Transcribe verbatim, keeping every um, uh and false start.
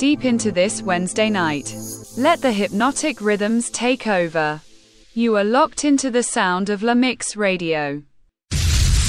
deep into this Wednesday night. Let the hypnotic rhythms take over. You are locked into the sound of La Mix Radio.